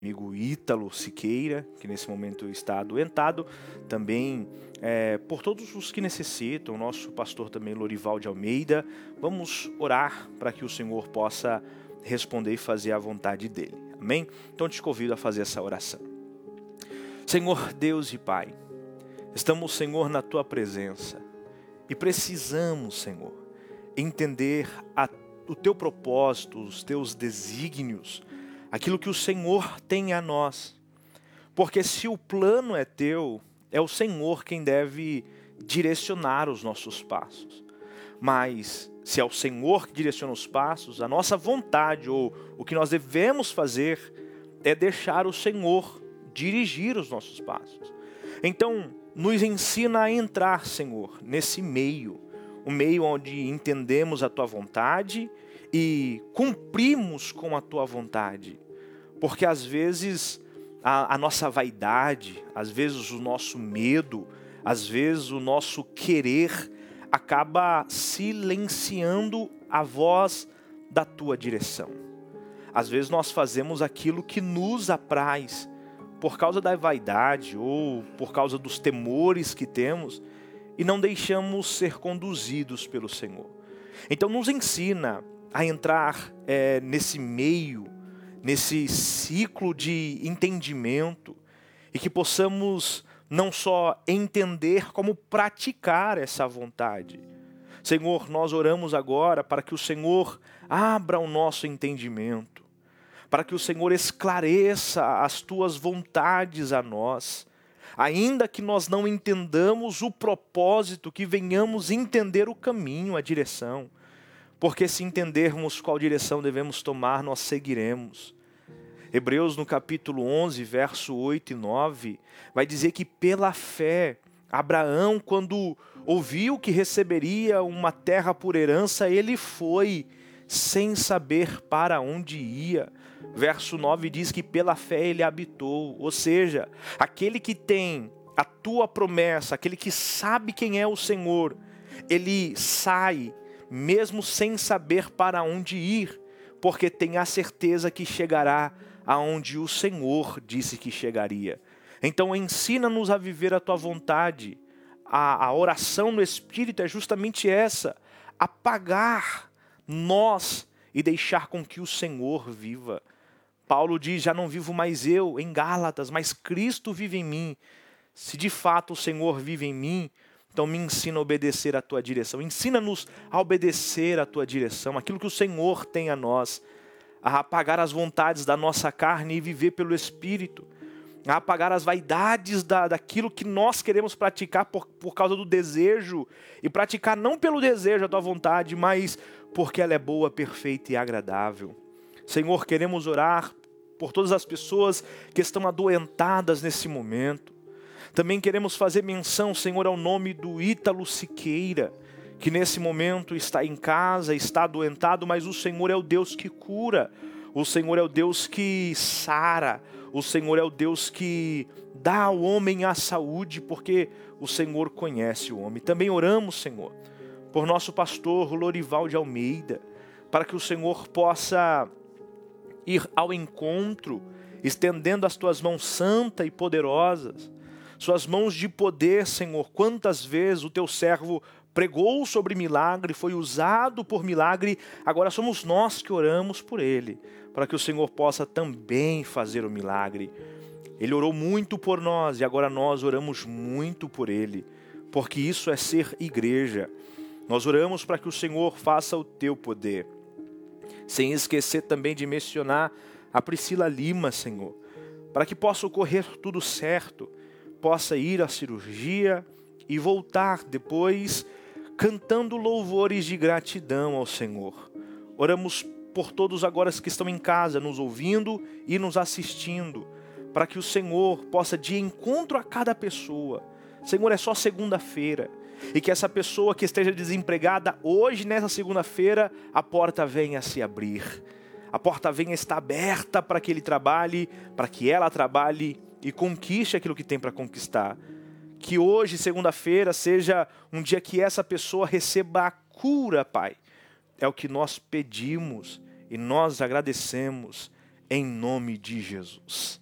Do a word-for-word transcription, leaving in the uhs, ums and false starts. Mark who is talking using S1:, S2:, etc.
S1: amigo Ítalo Siqueira, que nesse momento está adoentado, também é, por todos os que necessitam, nosso pastor também Lorival de Almeida. Vamos orar para que o Senhor possa responder e fazer a vontade dele, amém? Então te convido a fazer essa oração. Senhor Deus e Pai, estamos, Senhor, na Tua presença e precisamos, Senhor, entender a, o Teu propósito, os Teus desígnios, aquilo que o Senhor tem a nós. Porque se o plano é Teu, é o Senhor quem deve direcionar os nossos passos. Mas se é o Senhor que direciona os passos, a nossa vontade ou o que nós devemos fazer é deixar o Senhor dirigir os nossos passos. Então, nos ensina a entrar, Senhor, nesse meio, o meio onde entendemos a Tua vontade e cumprimos com a Tua vontade. Porque às vezes a, a nossa vaidade, às vezes o nosso medo, às vezes o nosso querer acaba silenciando a voz da Tua direção. Às vezes nós fazemos aquilo que nos apraz por causa da vaidade ou por causa dos temores que temos e não deixamos ser conduzidos pelo Senhor. Então nos ensina a entrar é, nesse meio, nesse ciclo de entendimento e que possamos não só entender, como praticar essa vontade. Senhor, nós oramos agora para que o Senhor abra o nosso entendimento, para que o Senhor esclareça as Tuas vontades a nós, ainda que nós não entendamos o propósito, que venhamos entender o caminho, a direção. Porque se entendermos qual direção devemos tomar, nós seguiremos. Hebreus no capítulo onze, verso oito e nove, vai dizer que pela fé, Abraão, quando ouviu que receberia uma terra por herança, ele foi, sem saber para onde ia. Verso nove diz que pela fé ele habitou, ou seja, aquele que tem a Tua promessa, aquele que sabe quem é o Senhor, ele sai, mesmo sem saber para onde ir, porque tem a certeza que chegará aonde o Senhor disse que chegaria. Então ensina-nos a viver a Tua vontade. A, a oração no Espírito é justamente essa, apagar nós e deixar com que o Senhor viva. Paulo diz, já não vivo mais eu, em Gálatas, mas Cristo vive em mim. Se de fato o Senhor vive em mim, então me ensina a obedecer a Tua direção. Ensina-nos a obedecer a Tua direção, aquilo que o Senhor tem a nós, a apagar as vontades da nossa carne e viver pelo Espírito, a apagar as vaidades da, daquilo que nós queremos praticar por, por causa do desejo, e praticar não pelo desejo a Tua vontade, mas porque ela é boa, perfeita e agradável. Senhor, queremos orar por todas as pessoas que estão adoentadas nesse momento. Também queremos fazer menção, Senhor, ao nome do Ítalo Siqueira, que nesse momento está em casa, está adoentado, mas o Senhor é o Deus que cura, o Senhor é o Deus que sara, o Senhor é o Deus que dá ao homem a saúde, porque o Senhor conhece o homem. Também oramos, Senhor, por nosso pastor Lorival de Almeida, para que o Senhor possa ir ao encontro, estendendo as Tuas mãos santas e poderosas, Suas mãos de poder, Senhor. Quantas vezes o Teu servo pregou sobre milagre, foi usado por milagre, agora somos nós que oramos por ele, para que o Senhor possa também fazer o milagre. Ele orou muito por nós e agora nós oramos muito por ele, porque isso é ser igreja. Nós oramos para que o Senhor faça o Teu poder. Sem esquecer também de mencionar a Priscila Lima, Senhor, para que possa ocorrer tudo certo, possa ir à cirurgia e voltar depois cantando louvores de gratidão ao Senhor. Oramos por todos agora que estão em casa, nos ouvindo e nos assistindo, para que o Senhor possa de encontro a cada pessoa. Senhor, é só segunda-feira, e que essa pessoa que esteja desempregada, hoje, nessa segunda-feira, a porta venha a se abrir. A porta venha a estar aberta para que ele trabalhe, para que ela trabalhe e conquiste aquilo que tem para conquistar. Que hoje, segunda-feira, seja um dia que essa pessoa receba a cura, Pai. É o que nós pedimos e nós agradecemos em nome de Jesus.